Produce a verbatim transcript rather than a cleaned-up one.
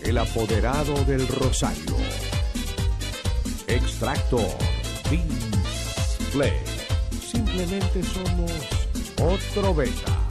el apoderado del Rosario. Extractor Beats Play. Simplemente somos otro beta.